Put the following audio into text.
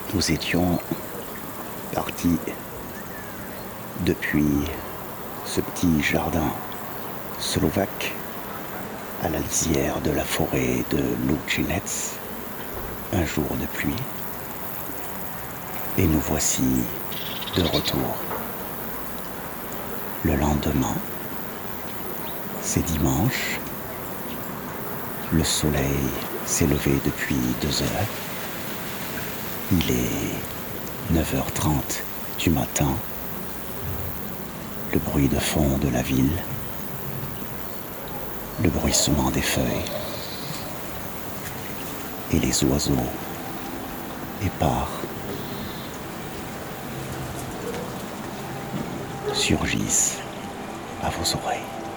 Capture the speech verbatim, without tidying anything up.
Nous étions partis depuis ce petit jardin slovaque à la lisière de la forêt de Lučinec, un jour de pluie, et nous voici de retour. Le lendemain, c'est dimanche, le soleil s'est levé depuis deux heures, il est neuf heures trente du matin, le bruit de fond de la ville, le bruissement des feuilles et les oiseaux épars surgissent à vos oreilles.